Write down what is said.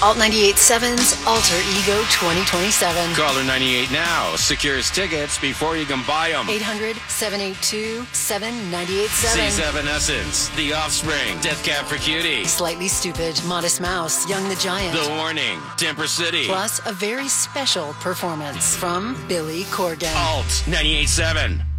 Alt 98.7's Alter Ego 2027. Caller 98 now secures tickets before you can buy them. 800-782-7987. C7 Essence, The Offspring, Death Cab for Cutie, Slightly Stoopid, Modest Mouse, Young the Giant. The Warning, Temper City. Plus a very special performance from Billy Corgan. Alt 98.7.